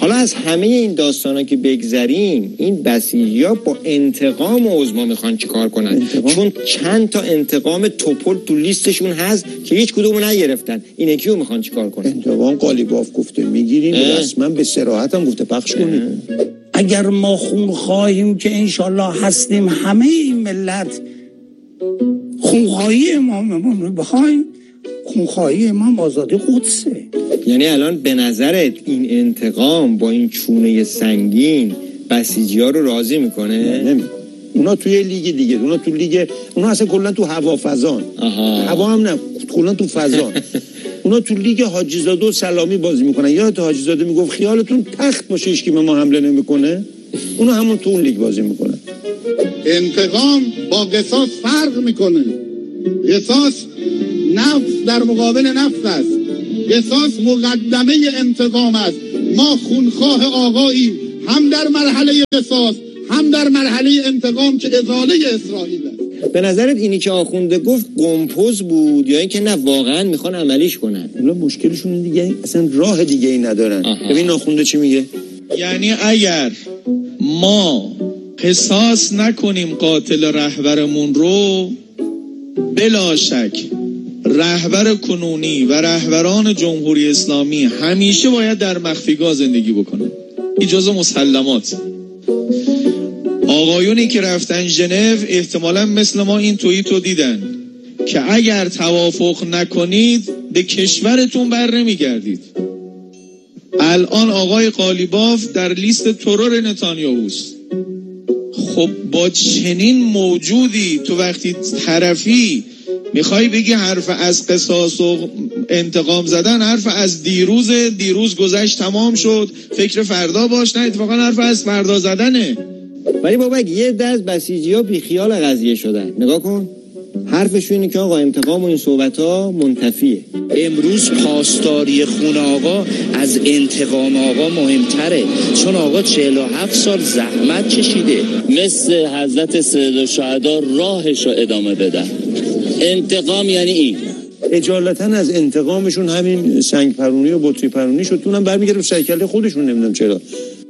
حالا از همه این داستانا که بگذریم، این بسیجی‌ها با انتقام عظما میخوان چیکار کنن؟ چون چند تا انتقام توپل تو لیستشون هست که هیچ کدومو نگرفتن. این یکیو میخوان چیکار کنن؟ انتقام قالیباف گفته میگیریم، رسما به صراحت هم گفته پخش کنیم. اگر ما خون خواهیم که انشالله هستیم، همه این ملت خونخواهی اماممون رو بخوایم، خونخواهی امام آزادی قدسه. یعنی الان به نظرت این انتقام با این چونه سنگین بسیجی‌ها رو راضی میکنه؟ نه. اونا توی لیگ دیگه، اونا تو لیگ، اونا اصلا کلا تو هوا فضان. هوا هم نه، کلا تو فضان. اونا تو لیگ حاجی زاده و سلامی بازی میکنن. یادت حاجی زاده میگفت خیالتون تخت باشه هیچ کی به ما حمله نمیکنه؟ اونا همون تو اون لیگ بازی میکنن. انتقام با قصاص فرق میکنه. قصاص نفس در مقابل نفس است. قصاص مقدمه انتقام است. ما خونخواه آقایی هم در مرحله قصاص هم در مرحله انتقام که ازاله اسرائیل است. به نظرت اینی که آخونده گفت قمپوز بود یا اینکه نه واقعا میخوان عملیش کنن؟ اونا مشکلشون دیگه اصلا راه دیگه ای ندارن. ببین آخونده چی میگه؟ یعنی اگر ما قصاص نکنیم قاتل رهبرمون رو، بلا شک رهبر کنونی و رهبران جمهوری اسلامی همیشه باید در مخفیگاه زندگی بکنه. این جزو مسلمات. آقایونی که رفتن ژنو احتمالاً مثل ما این توییتو دیدن که اگر توافق نکنید به کشورتون بر نمیگردید. الان آقای قالیباف در لیست ترور نتانیاهوست. خب با چنین موجودی تو وقتی طرفی میخوای بگی حرف از قصاص و انتقام زدن حرف از دیروز گذشت تمام شد، فکر فردا باش، نه اتفاقا حرف از فردا زدنه. ولی بابا یه دست بسیجی‌ها بیخیال قضیه شدن. نگاه کن حرفشون اینه که آقا انتقام و این صحبت‌ها منتفیه. امروز پاسداری خون آقا از انتقام آقا مهمتره، چون آقا 47 سال زحمت کشیده. مثل حضرت سید الشهدا راهش رو ادامه بدن. انتقام یعنی این. اجالتا از انتقامشون همین سنگ پرونی و بطری پرونی شد. اونم برمیگره به سرکله خودشون، نمیدونم چرا.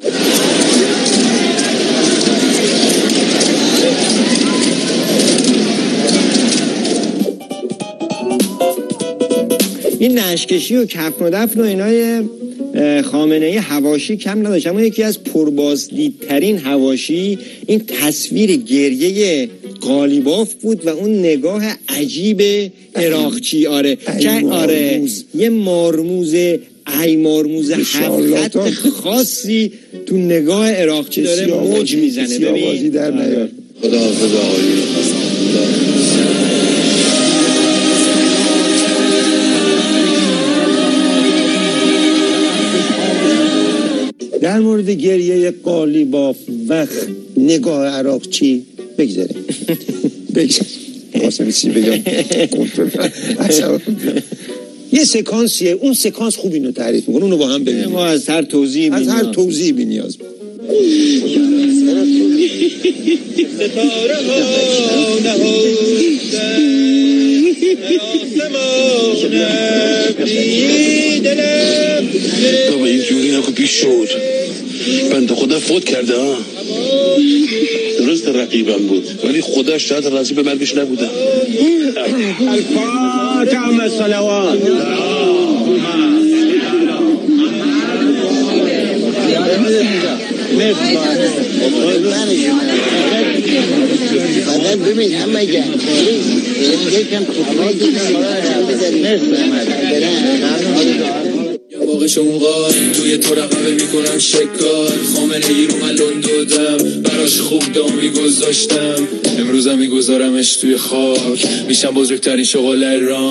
این نشکشی و کفن و دفن و اینای خامنه‌ای حواشی کم نداشت، اما یکی از پربازدیدترین حواشی این تصویر گریه قالیباف بود و اون نگاه عجیب عراقچی. آره یه مارموز هفت خاصی تو نگاه عراقچی داره موج میزنه. ببین در نیار. خدا در مورد گریه قالیباف و نگاه عراقچی بگذاریم. خواستم چیزی بگم. یه سکانسیه، اون سکانس خوب اینو تعریف میکنه، اونو با هم ببینیم. ما از هر توضیح بی نیاز ستاره ها نهفتن تو به این جوری نکن پیش شد. بنده خدا فوت کرده ها. درست رقیبم بود ولی خدا شاید راضی به مرگش نبوده. الفاتحه مع الصلوات. بعد ببین همه جا یکم باقی شونقا توی تو رقبه میکنم شکار. خامنه‌ای رو من لندودم براش خوب دامی گذاشتم، امروزم میگذارمش توی خاک. میشم بزرگترین شغل ایران.